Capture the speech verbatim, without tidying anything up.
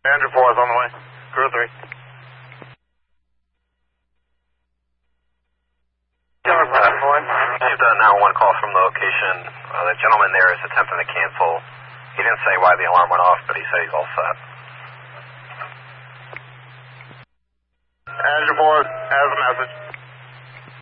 Andrew four is on the way. Crew three. Received a nine one one call from the location. Uh, the gentleman there is attempting to cancel. He didn't say why the alarm went off, but he said he's all set.